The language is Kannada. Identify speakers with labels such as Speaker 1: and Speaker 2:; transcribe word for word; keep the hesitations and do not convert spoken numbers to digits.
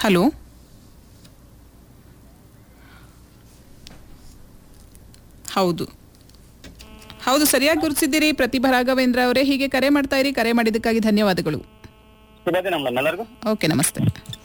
Speaker 1: ಹಲೋ, ಹೌದು ಹೌದು ಸರಿಯಾಗಿ ಗುರುತಿಸಿದ್ದೀರಿ ಪ್ರತಿಭಾ ರಾಘವೇಂದ್ರ ಅವರೇ. ಹೀಗೆ ಕರೆ ಮಾಡ್ತಾ ಇರಿ. ಕರೆ ಮಾಡಿದ್ದಕ್ಕಾಗಿ ಧನ್ಯವಾದಗಳು.
Speaker 2: ಶುಭ ದಿನ ಮೇಡಮ್ ಎಲ್ಲರಿಗೂ.
Speaker 1: ಓಕೆ, ನಮಸ್ತೆ.